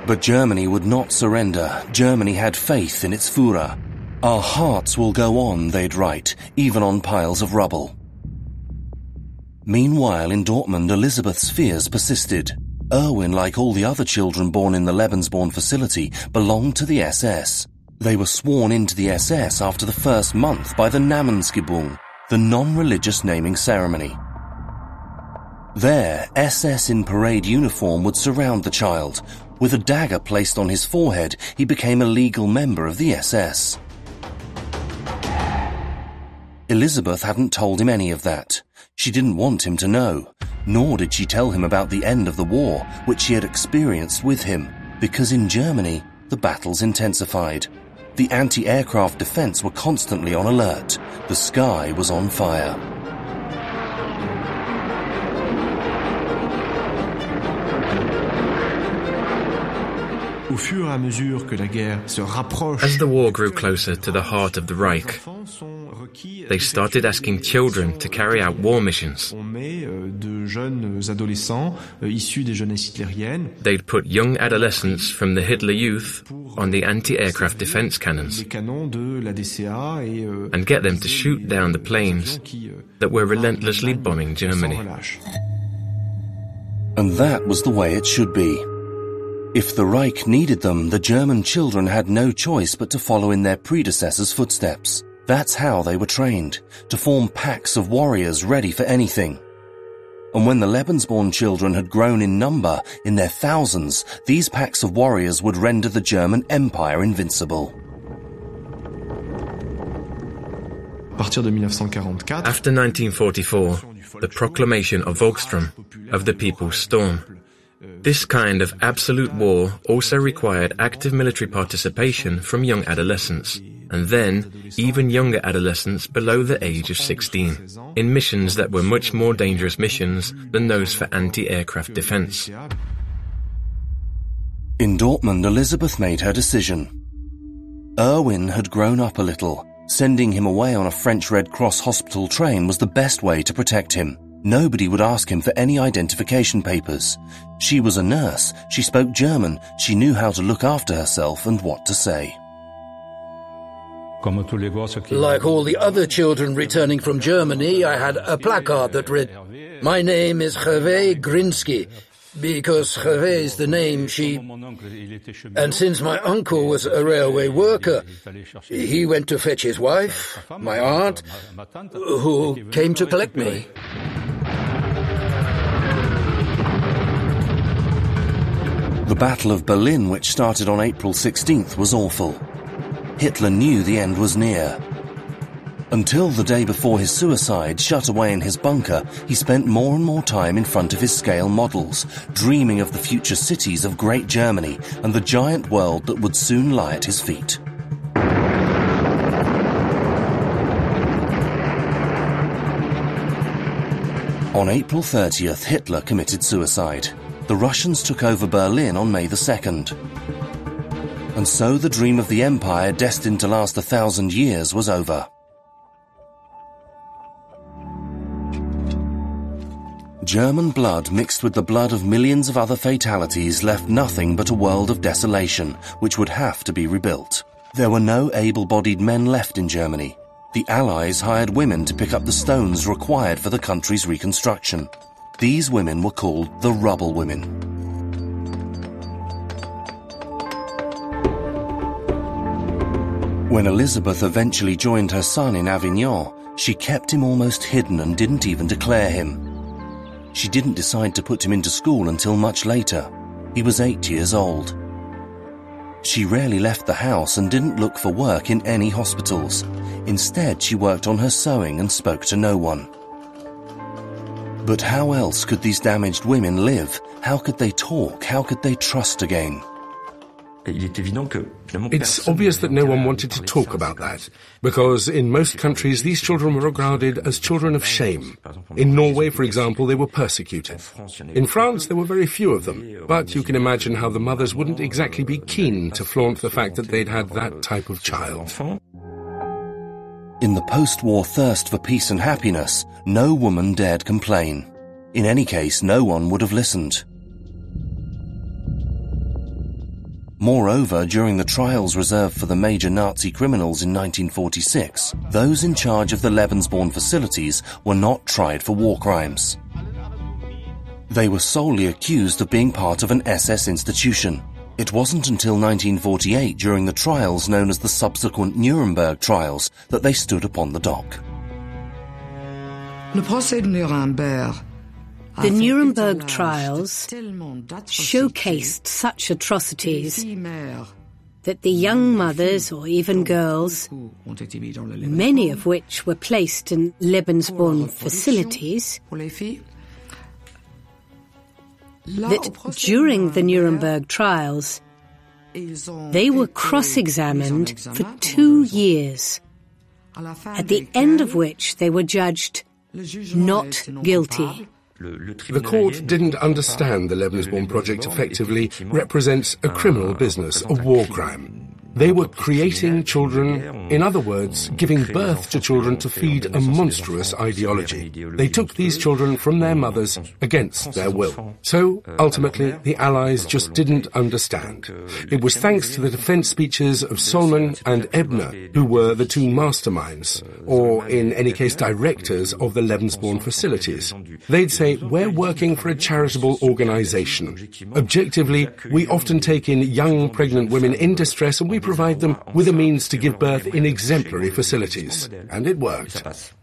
But Germany would not surrender. Germany had faith in its Führer. Our hearts will go on, they'd write, even on piles of rubble. Meanwhile, in Dortmund, Elisabeth's fears persisted. Erwin, like all the other children born in the Lebensborn facility, belonged to the SS. They were sworn into the SS after the first month by the Namensgebung, the non-religious naming ceremony. There, SS in parade uniform would surround the child. With a dagger placed on his forehead, he became a legal member of the SS. Elisabeth hadn't told him any of that. She didn't want him to know, nor did she tell him about the end of the war, which she had experienced with him, because in Germany, the battles intensified. The anti-aircraft defense were constantly on alert. The sky was on fire. As the war grew closer to the heart of the Reich, they started asking children to carry out war missions. They'd put young adolescents from the Hitler Youth on the anti-aircraft defense cannons and get them to shoot down the planes that were relentlessly bombing Germany. And that was the way it should be. If the Reich needed them, the German children had no choice but to follow in their predecessors' footsteps. That's how they were trained, to form packs of warriors ready for anything. And when the Lebensborn children had grown in number, in their thousands, these packs of warriors would render the German Empire invincible. After 1944, the proclamation of Volkssturm, of the People's Storm. This kind of absolute war also required active military participation from young adolescents, and then even younger adolescents below the age of 16, in missions that were much more dangerous missions than those for anti-aircraft defense. In Dortmund, Elisabeth made her decision. Erwin had grown up a little. Sending him away on a French Red Cross hospital train was the best way to protect him. Nobody would ask him for any identification papers. She was a nurse, she spoke German, she knew how to look after herself and what to say. Like all the other children returning from Germany, I had a placard that read, "My name is Hervé Grinsky," because Hervé is the name she... And since my uncle was a railway worker, he went to fetch his wife, my aunt, who came to collect me. The Battle of Berlin, which started on April 16th, was awful. Hitler knew the end was near. Until the day before his suicide, shut away in his bunker, he spent more and more time in front of his scale models, dreaming of the future cities of Great Germany and the giant world that would soon lie at his feet. On April 30th, Hitler committed suicide. The Russians took over Berlin on May the 2nd. And so the dream of the empire, destined to last 1,000 years, was over. German blood mixed with the blood of millions of other fatalities left nothing but a world of desolation, which would have to be rebuilt. There were no able-bodied men left in Germany. The Allies hired women to pick up the stones required for the country's reconstruction. These women were called the Rubble Women. When Elisabeth eventually joined her son in Avignon, she kept him almost hidden and didn't even declare him. She didn't decide to put him into school until much later. He was 8 years old. She rarely left the house and didn't look for work in any hospitals. Instead, she worked on her sewing and spoke to no one. But how else could these damaged women live? How could they talk? How could they trust again? It's obvious that no one wanted to talk about that, because in most countries these children were regarded as children of shame. In Norway, for example, they were persecuted. In France, there were very few of them, but you can imagine how the mothers wouldn't exactly be keen to flaunt the fact that they'd had that type of child. In the post-war thirst for peace and happiness, no woman dared complain. In any case, no one would have listened. Moreover, during the trials reserved for the major Nazi criminals in 1946, those in charge of the Lebensborn facilities were not tried for war crimes. They were solely accused of being part of an SS institution. It wasn't until 1948, during the trials known as the subsequent Nuremberg trials, that they stood upon the dock. The Nuremberg trials showcased such atrocities that the young mothers, or even girls, many of which were placed in Lebensborn facilities, that during the Nuremberg trials, they were cross-examined for 2 years, at the end of which they were judged not guilty. The court didn't understand the Lebensborn project effectively represents a criminal business, a war crime. They were creating children, in other words, giving birth to children to feed a monstrous ideology. They took these children from their mothers against their will. So, ultimately, the Allies just didn't understand. It was thanks to the defense speeches of Solman and Ebner, who were the two masterminds, or in any case directors of the Lebensborn facilities. They'd say, we're working for a charitable organization. Objectively, we often take in young pregnant women in distress and we provide them with a means to give birth in exemplary facilities. And it worked.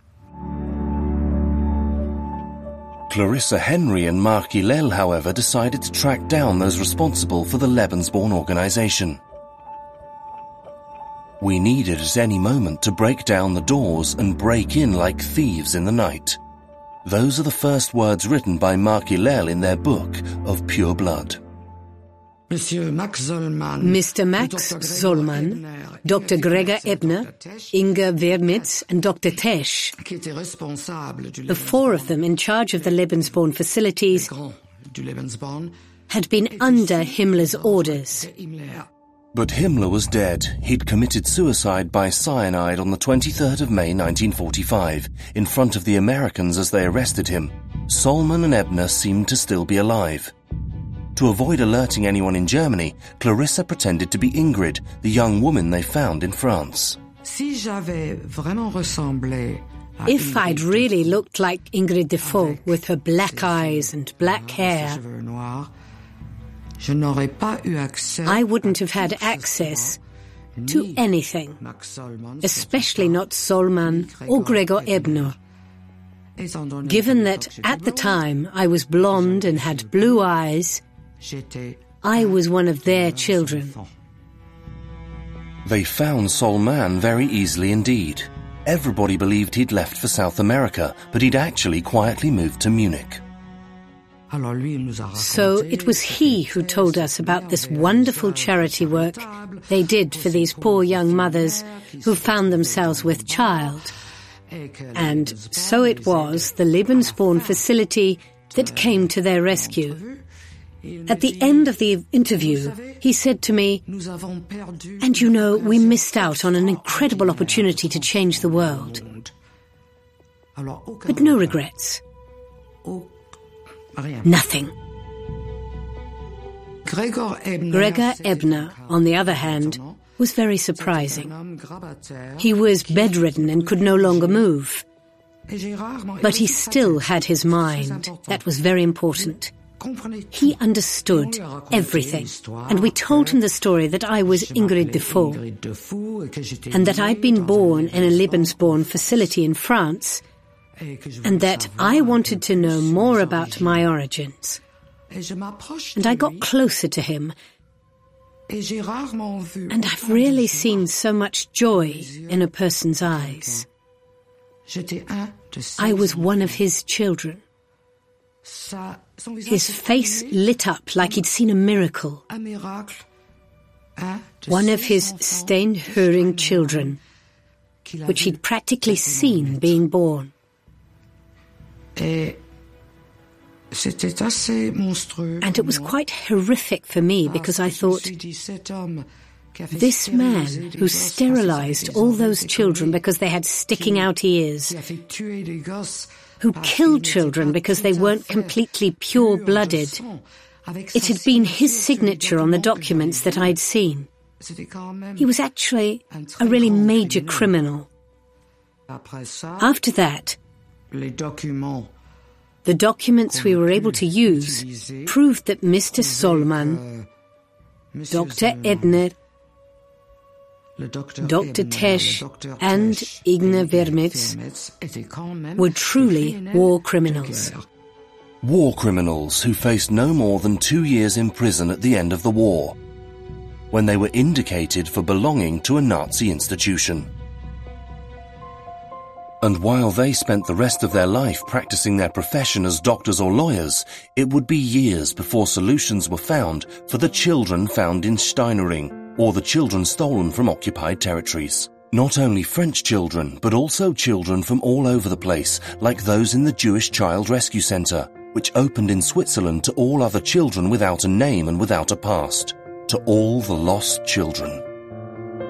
Clarissa Henry and Marc Hillel, however, decided to track down those responsible for the Lebensborn organization. We needed at any moment to break down the doors and break in like thieves in the night. Those are the first words written by Marc Hillel in their book of Pure Blood. Mr. Max Zollman, Dr. Gregor Ebner, Inga Vermitz and Dr. Tesch, the four of them in charge of the Lebensborn facilities, had been under Himmler's orders. But Himmler was dead. He'd committed suicide by cyanide on the 23rd of May 1945, in front of the Americans as they arrested him. Solman and Ebner seemed to still be alive. To avoid alerting anyone in Germany, Clarissa pretended to be Ingrid, the young woman they found in France. If I'd really looked like Ingrid Defoe with her black eyes and black hair, I wouldn't have had access to anything, especially not Solman or Gregor Ebner. Given that at the time I was blonde and had blue eyes, I was one of their children. They found Solman very easily indeed. Everybody believed he'd left for South America, but he'd actually quietly moved to Munich. So it was he who told us about this wonderful charity work they did for these poor young mothers who found themselves with child. And so it was the Lebensborn facility that came to their rescue. At the end of the interview, he said to me, "And you know, we missed out on an incredible opportunity to change the world." But no regrets. Nothing. Gregor Ebner, on the other hand, was very surprising. He was bedridden and could no longer move. But he still had his mind. That was very important. He understood everything, and we told him the story that I was Ingrid Defoe, and that I'd been born in a Lebensborn facility in France, and that I wanted to know more about my origins. And I got closer to him, and I've rarely seen so much joy in a person's eyes. I was one of his children. His face lit up like he'd seen a miracle. One of his Steinhöring children, which he'd practically seen being born. And it was quite horrific for me because I thought, this man who sterilized all those children because they had sticking out ears, who killed children because they weren't completely pure-blooded, It had been his signature on the documents that I'd seen. He was actually a really major criminal. After that, the documents we were able to use proved that Mr. Solman, Dr. Ebner, Dr. Tesch and Igne Vermets were truly war criminals. War criminals who faced no more than 2 years in prison at the end of the war, when they were indicated for belonging to a Nazi institution. And while they spent the rest of their life practicing their profession as doctors or lawyers, it would be years before solutions were found for the children found in Steinering, or the children stolen from occupied territories. Not only French children, but also children from all over the place, like those in the Jewish Child Rescue Center, which opened in Switzerland to all other children without a name and without a past, to all the lost children.